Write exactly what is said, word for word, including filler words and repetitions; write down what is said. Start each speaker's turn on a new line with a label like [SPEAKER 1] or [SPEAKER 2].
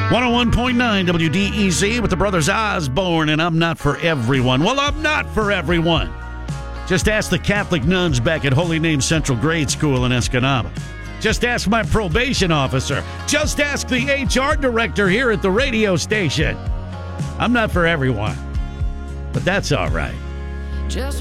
[SPEAKER 1] one oh one point nine W D E Z with the Brothers Osborne, and I'm not for everyone. Well, I'm not for everyone. Just ask the Catholic nuns back at Holy Name Central Grade School in Escanaba. Just ask my probation officer. Just ask the H R director here at the radio station. I'm not for everyone, but that's all right.
[SPEAKER 2] Just